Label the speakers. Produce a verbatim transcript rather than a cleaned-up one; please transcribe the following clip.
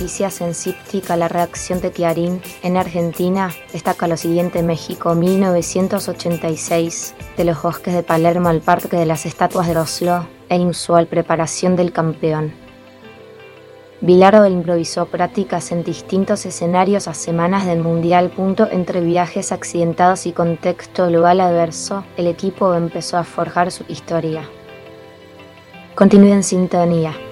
Speaker 1: noticia sensíptica la reacción de Chiarín. En Argentina destaca lo siguiente: México, mil novecientos ochenta y seis. De los bosques de Palermo al Parque de las Estatuas de Oslo e inusual preparación del campeón. Bilardo improvisó prácticas en distintos escenarios a semanas del Mundial. Entre viajes accidentados y contexto global adverso, el equipo empezó a forjar su historia. Continúe en sintonía.